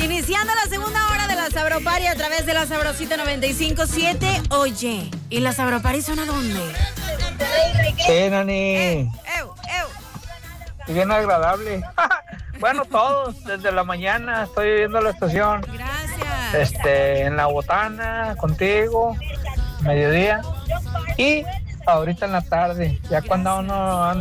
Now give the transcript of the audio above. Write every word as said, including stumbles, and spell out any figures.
Iniciando la segunda hora de la Sabropari a través de la Sabrosita noventa y cinco punto siete. Oye, ¿y la Sabropari son a dónde? Sí, Nani. Eh, ew, ew. Bien agradable. Bueno, todos, desde la mañana estoy viendo la estación. Gracias. Este, en la botana, contigo, mediodía. Y ahorita en la tarde, ya cuando uno anda